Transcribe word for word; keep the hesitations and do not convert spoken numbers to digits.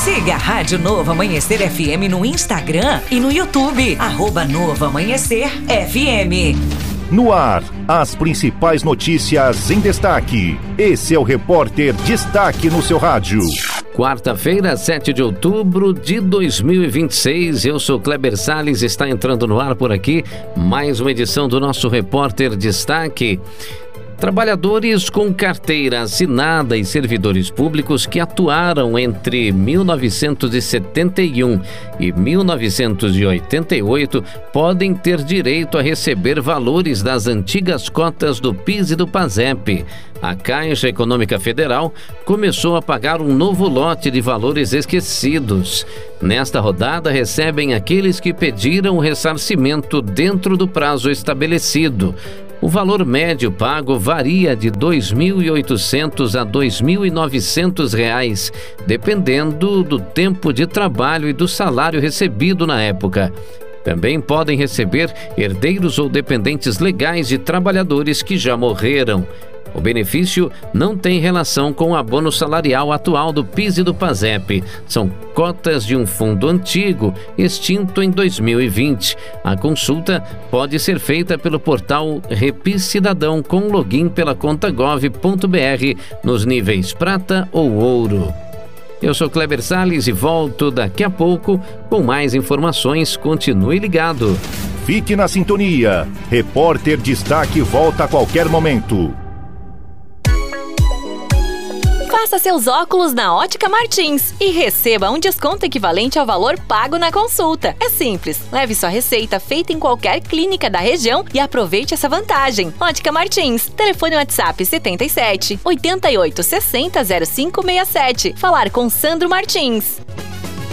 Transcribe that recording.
Siga a Rádio Novo Amanhecer F M no Instagram e no YouTube, arroba Novo Amanhecer F M. No ar, as principais notícias em destaque. Esse é o Repórter Destaque no seu rádio. Quarta-feira, sete de outubro de dois mil e vinte e seis, eu sou Kleber Salles, está entrando no ar por aqui mais uma edição do nosso Repórter Destaque. Trabalhadores com carteira assinada e servidores públicos que atuaram entre mil novecentos e setenta e um e mil novecentos e oitenta e oito podem ter direito a receber valores das antigas cotas do PIS e do PASEP. A Caixa Econômica Federal começou a pagar um novo lote de valores esquecidos. Nesta rodada, recebem aqueles que pediram o ressarcimento dentro do prazo estabelecido. O valor médio pago varia de dois mil e oitocentos a dois mil e novecentos reais, dependendo do tempo de trabalho e do salário recebido na época. Também podem receber herdeiros ou dependentes legais de trabalhadores que já morreram. O benefício não tem relação com o abono salarial atual do PIS e do PASEP. São cotas de um fundo antigo, extinto em dois mil e vinte. A consulta pode ser feita pelo portal Repis Cidadão com login pela conta gov ponto br nos níveis prata ou ouro. Eu sou Kleber Salles e volto daqui a pouco com mais informações. Continue ligado. Fique na sintonia. Repórter Destaque volta a qualquer momento. Faça seus óculos na Ótica Martins e receba um desconto equivalente ao valor pago na consulta. É simples, leve sua receita feita em qualquer clínica da região e aproveite essa vantagem. Ótica Martins, telefone WhatsApp setenta e sete, oitenta e oito, sessenta, zero cinco sessenta e sete. Falar com Sandro Martins.